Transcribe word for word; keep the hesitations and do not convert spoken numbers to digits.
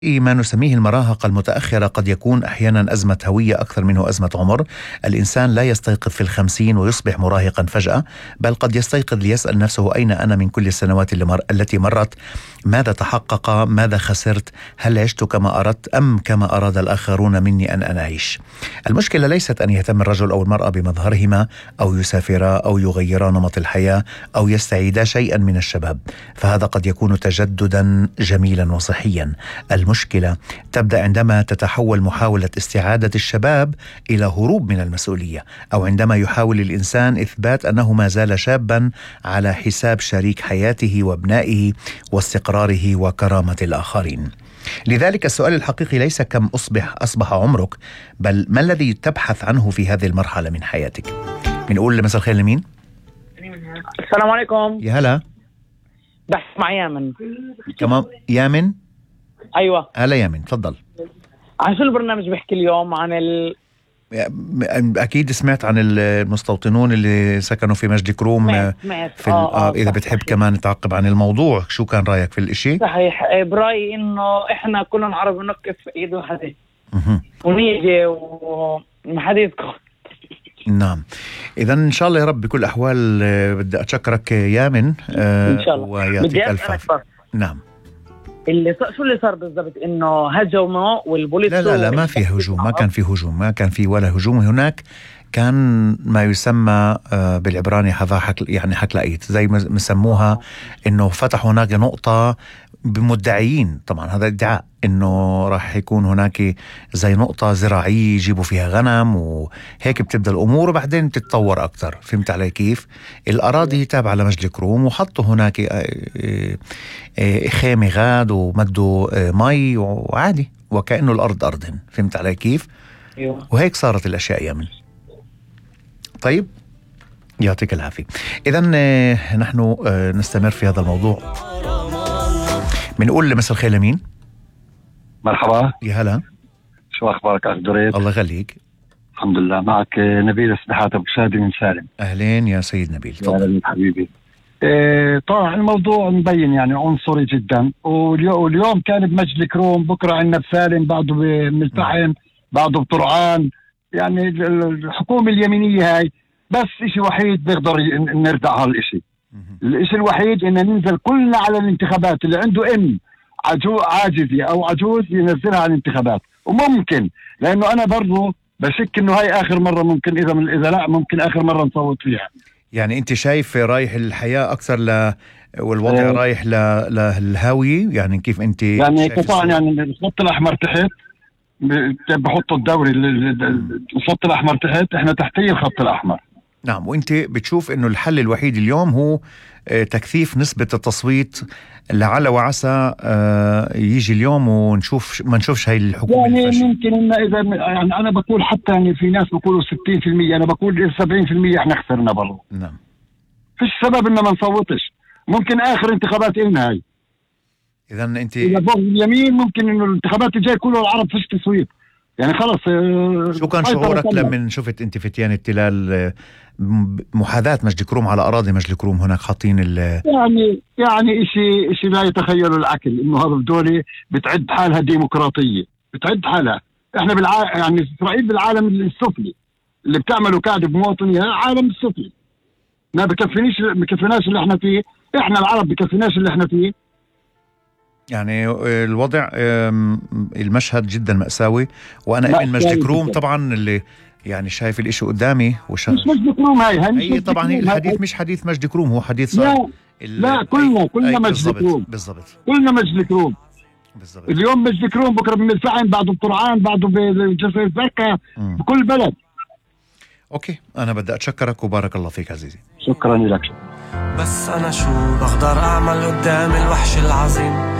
ما نسميه المراهقة المتأخرة قد يكون أحيانا أزمة هوية أكثر منه أزمة عمر. الإنسان لا يستيقظ في الخمسين ويصبح مراهقا فجأة، بل قد يستيقظ ليسأل نفسه أين أنا من كل السنوات اللي مر... التي مرت؟ ماذا تحقق؟ ماذا خسرت؟ هل عشت كما أردت أم كما أراد الآخرون مني أن أنا أعيش؟ المشكلة ليست أن يهتم الرجل أو المرأة بمظهرهما أو يسافرا أو يغيرا نمط الحياة أو يستعيدا شيئا من الشباب، فهذا قد يكون تجددا جميلا وصحيا. المشكلة تبدأ عندما تتحول محاولة استعادة الشباب إلى هروب من المسؤولية، أو عندما يحاول الإنسان إثبات أنه ما زال شابا على حساب شريك حياته وابنائه واستقراره وكرامة الآخرين. لذلك السؤال الحقيقي ليس كم أصبح أصبح عمرك، بل ما الذي تبحث عنه في هذه المرحلة من حياتك. بنقول مساء الخير لمين؟ السلام عليكم. يا هلا. بحث مع يامن. تمام يامن. ايوه هلا يامن، تفضل. عن شو البرنامج بيحكي اليوم؟ عن ال... أكيد سمعت عن المستوطنون اللي سكنوا في مجد كروم. سمعت. سمعت. في آه آه إذا بتحب صحيح. كمان تعقب عن الموضوع، شو كان رأيك في الإشي؟ صحيح. برأيي إنه إحنا كلنا عرب نقف في إيد واحدة ونيجي ومحديثكم. نعم، إذا إن شاء الله يا رب. بكل أحوال بدي أتشكرك يامن. آه إن شاء الله. ويعطيك ألف عافية. نعم. اللي صار شو اللي صار بالضبط؟ انه هجموا والبوليس. لا لا لا ما في هجوم، ما كان في هجوم، ما كان في ولا هجوم. هناك كان ما يسمى بالعبراني حذا حكل، يعني حكلقيت زي ما مسموها، انه فتحوا هناك نقطة بمدعيين. طبعا هذا ادعاء انه راح يكون هناك زي نقطة زراعية يجيبوا فيها غنم وهيك بتبدأ الامور، وبعدين بتتطور اكثر. فهمت علي كيف؟ الاراضي تابعة لمجد كروم، وحطوا هناك خيمة غاد ومدوا مي وعادي وكأنه الارض ارض. فهمت علي كيف؟ وهيك صارت الاشياء يا من. طيب يعطيك العافية. إذن نحن نستمر في هذا الموضوع. بنقول لمساء الخير لمين؟ مرحبا. يا هلا. شو أخبارك أخ دريد؟ الله يخليك. الحمد لله. معك نبيل السبحات أبو شادي من سالم. أهلين يا سيد نبيل، تفضل. حبيبي. إيه طبعا الموضوع مبين يعني عنصري جدا، واليوم كان بمجد كروم، بكرة عندنا بسالم، بعده بملتحم، بعده بطرعان. يعني الحكومة اليمينية هاي بس إشي وحيد بيقدر نردع هالإشي. الإشي الوحيد إن ننزل كلنا على الانتخابات. اللي عنده إم عجو عاجزة أو عجوز ينزلها على الانتخابات، وممكن لأنه أنا برضو بشك إنه هاي آخر مرة، ممكن إذا من إذا لا ممكن آخر مرة نصوت فيها. يعني أنت شايف رايح الحياة أكثر ل والوضع أه رايح ل للهاوية؟ يعني كيف أنت يعني طبعا يعني الخط الأحمر تحت بحطوا الدوري، الخط الأحمر تحت، إحنا تحتيه الخط الأحمر. نعم. وانت بتشوف انه الحل الوحيد اليوم هو تكثيف نسبة التصويت، لعل وعسى يجي اليوم ونشوف ما نشوفش هاي الحكومة يعني الفاشلة. ممكن إن إذا يعني أنا بقول حتى يعني في ناس بقولوا ستين في المية، أنا بقول سبعين في المية إحنا خسرنا برضه. نعم. فيش سبب إن ما نصوتش، ممكن آخر انتخابات إلنا هاي. إذا أنت إذا بغض اليمين ممكن إنه الانتخابات الجاي كله العرب فيش تصويت، يعني خلص. شو كان شعورك لما شفت انت فتيان التلال محاذاة مجد كروم على أراضي مجد كروم؟ هناك حاطين ال يعني يعني إشي إشي لا يتخيله العقل، إنه هذا الدولة بتعد حالها ديمقراطية، بتعد حالها. إحنا بالع يعني إسرائيل بالعالم السفلي اللي بتعمله قاعد بمواطنيها، عالم السفلي ما بكفينيش بكفيناش اللي إحنا فيه. إحنا العرب بكفيناش اللي إحنا فيه. يعني الوضع المشهد جدا مأساوي. وأنا ابن مجد كروم طبعا، اللي يعني شايف الاشي قدامي وشايف مش مجد كروم هاي هاي هي طبعا هي الحديث مش حديث مجد كروم، هو حديث لا لا كلنا كلنا مجد كروم بالضبط، كلنا مجد كروم بالضبط. اليوم مجد كروم، بكره بمدفعين، بعده بطرعان، بعده بجسر الزكا، بكل بلد. اوكي، انا بدي اتشكرك وبارك الله فيك عزيزي. شكرا لك. بس انا شو بقدر اعمل قدام الوحش العظيم؟